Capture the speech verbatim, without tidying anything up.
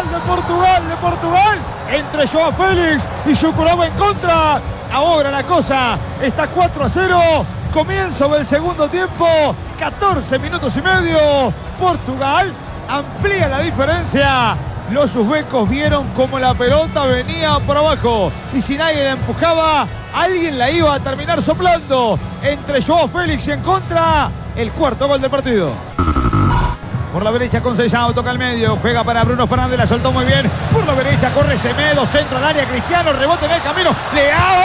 Portugal, de Portugal, de Portugal. Entre Joao Félix y Chukurova en contra. Ahora la cosa está cuatro a cero. Comienzo del segundo tiempo. catorce minutos y medio. Portugal amplía la diferencia. Los uzbecos vieron cómo la pelota venía por abajo y si nadie la empujaba, alguien la iba a terminar soplando. Entre Joao Félix y en contra, el cuarto gol del partido. Por la derecha con Sellao, toca al medio, juega para Bruno Fernández, la soltó muy bien. Por la derecha corre Semedo, centro al área, Cristiano, rebote en el camino, Leao.